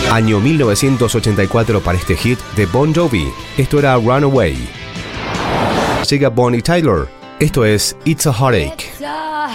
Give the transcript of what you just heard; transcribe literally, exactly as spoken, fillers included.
Año mil novecientos ochenta y cuatro para este hit de Bon Jovi. Esto era Runaway. Llega Bonnie Tyler. Esto es It's a Heartache.